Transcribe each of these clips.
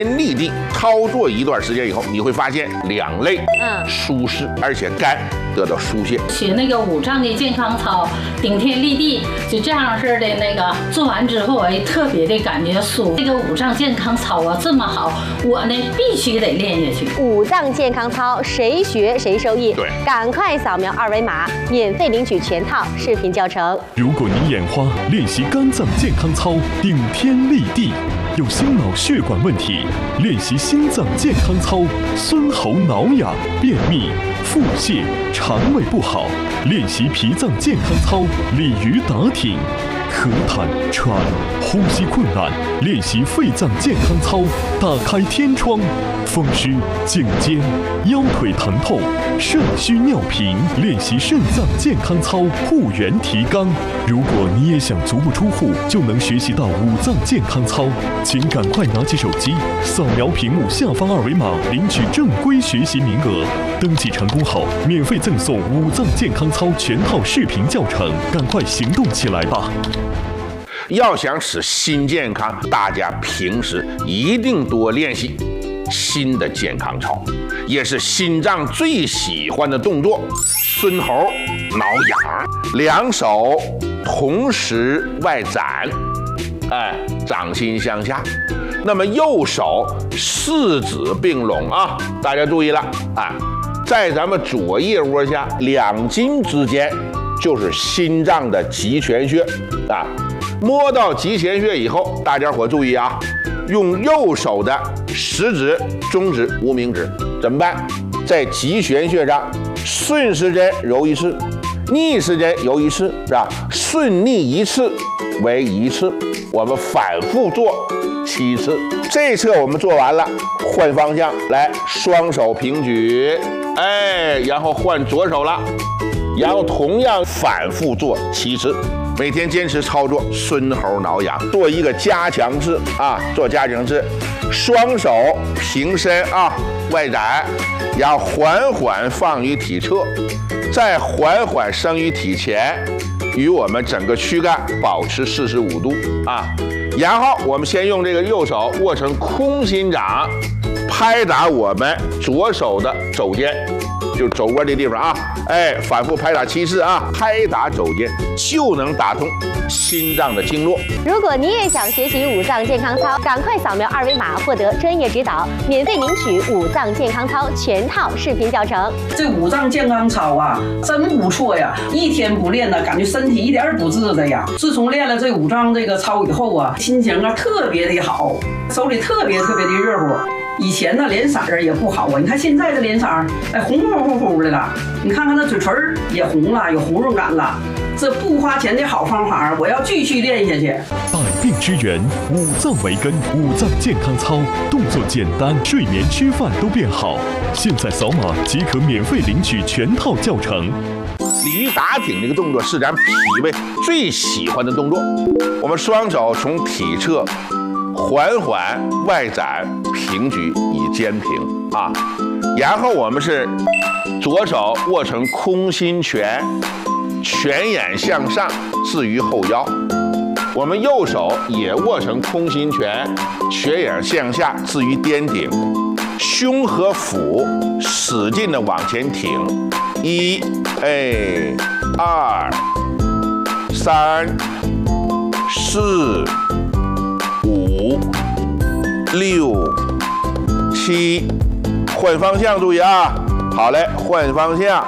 立地操作一段时间以后，你会发现两肋舒适，而且肝得到疏泄。 学那个5脏的健康操，顶天立地，就这样式的那个做完之后，哎，特别的感觉舒服。这个5脏健康操啊，这么好，我呢必须得练下去。 5脏健康操，谁学谁受益。 对， 赶快扫描2维码，免费领取全套视频教程。 如果你眼花，练习肝脏健康操，顶天立地；有心脑血管问题，练习心脏健康操，孙喉挠痒、便秘、腹泻、肠胃不好，练习脾脏健康操，鲤鱼打挺；咳痰、喘、呼吸困难，练习肺脏健康操，打开天窗；风湿、颈肩、腰腿疼痛、肾虚尿频，练习肾脏健康操，护元提肛。如果你也想足不出户就能学习到5脏健康操，请赶快拿起手机，扫描屏幕下方2维码，领取正规学习名额。登记成功后，免费赠送5脏健康操全套视频教程，赶快行动起来吧！ 要想使心健康，大家平时一定多练习心的健康操，也是心脏最喜欢的动作。孙喉挠痒，两手同时外展，掌心向下。那么右手四指并拢啊，大家注意了啊，在咱们左腋窝下2筋之间就是心脏的极泉穴啊。摸到极泉穴以后，大家伙注意啊，用右手的食指、中指、无名指怎么办？在极泉穴上顺时针揉1次，逆时针揉1次，是吧？顺逆1次为1次，我们反复做7次。这侧我们做完了，换方向来，双手平举，然后换左手了，然后同样反复做7次。每天坚持操作孙喉挠痒，做一个加强式啊，做加强式，双手平伸啊，外展，然后缓缓放于体侧，再缓缓升于体前，与我们整个躯干保持45度啊。然后我们先用这个右手握成空心掌，拍打我们左手的肘尖，就肘窝这地方啊，反复拍打7次啊，拍打肘尖就能打通心脏的经络。 如果你也想学习5脏健康操，赶快扫描2维码，获得专业指导，免费领取5脏健康操全套视频教程。 这5脏健康操啊，真不错呀！一天不练呢，感觉身体一点不自在呀。自从练了这5脏这个操以后啊，心情啊特别的好，手里特别的热乎。以前呢脸色也不好啊，你看现在的脸色红乎乎的了，你看看那嘴唇也红了，有红润感了。这不花钱的好方法，我要继续练下去。 百病之源，5脏为根，5脏健康操，动作简单，睡眠吃饭都变好。现在扫码即可免费领取全套教程。 鲤鱼打挺这个动作是咱脾胃最喜欢的动作。我们双手从体侧缓缓外展平举以肩平啊，然后我们是左手握成空心拳，拳眼向上置于后腰，我们右手也握成空心拳，拳眼向下置于颠顶，胸和腹使劲的往前挺，1、2、3、4、5、6、7，换方向，注意啊！好嘞，换方向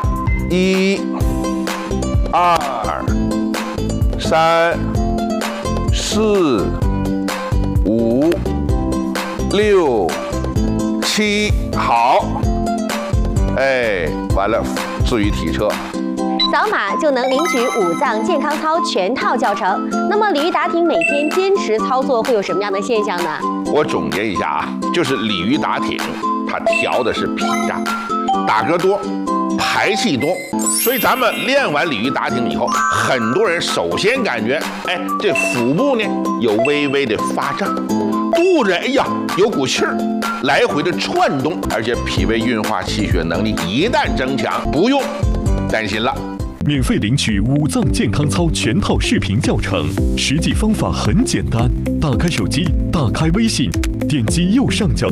，1、2、3、4、5、6、7，好，完了，置于体侧。 扫码就能领取5脏健康操全套教程。那么鲤鱼打挺每天坚持操作会有什么样的现象呢？ 我总结一下啊，就是鲤鱼打挺，它调的是脾脏，打嗝多，排气多，所以咱们练完鲤鱼打挺以后，很多人首先感觉，这腹部呢有微微的发胀，肚子有股气儿，来回的窜动，而且脾胃运化气血能力一旦增强，不用担心了。 免费领取5脏健康操全套视频教程，实际方法很简单，打开手机，打开微信， 点击右上角